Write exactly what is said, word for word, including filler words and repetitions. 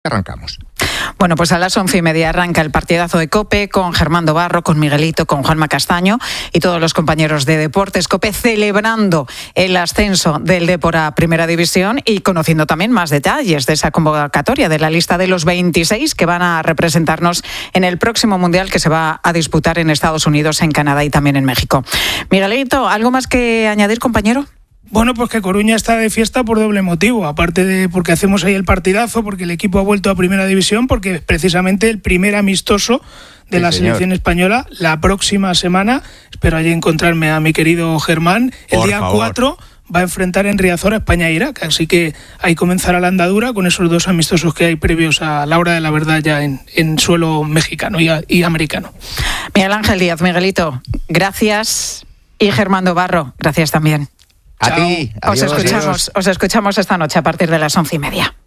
Arrancamos. Bueno, pues a las once y media arranca el partidazo de COPE con Germán Dobarro, con Miguelito, con Juanma Castaño y todos los compañeros de Deportes COPE celebrando el ascenso del Depor a Primera División y conociendo también más detalles de esa convocatoria, de la lista de los veintiséis que van a representarnos en el próximo Mundial que se va a disputar en Estados Unidos, en Canadá y también en México. Miguelito, ¿algo más que añadir, compañero? Bueno, pues que Coruña está de fiesta por doble motivo, aparte de porque hacemos ahí el partidazo, porque el equipo ha vuelto a Primera División, porque es precisamente el primer amistoso de sí, la señor. selección española la próxima semana. Espero allí encontrarme a mi querido Germán. El por día favor. cuatro va a enfrentar en Riazor a España e Irak, así que ahí comenzará la andadura con esos dos amistosos que hay previos a la hora de la verdad ya en, en suelo mexicano y, a, y americano. Miguel Ángel Díaz, Miguelito, gracias, y Germán Dobarro, gracias también. A ti. Os escuchamos, os escuchamos esta noche a partir de las once y media.